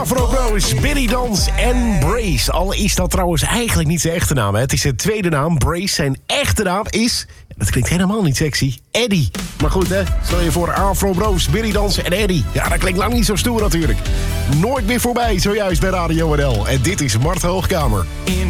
Afro Bros, Billy Dance en Brace. Al is dat trouwens eigenlijk niet zijn echte naam. Hè. Het is zijn tweede naam. Brace, zijn echte naam is... Dat klinkt helemaal niet sexy. Eddie. Maar goed, hè. Stel je voor Afro Bros, Billy Dance en Eddie. Ja, dat klinkt lang niet zo stoer natuurlijk. Nooit meer voorbij, zojuist bij Radio NL. En dit is Marta Hoogkamer.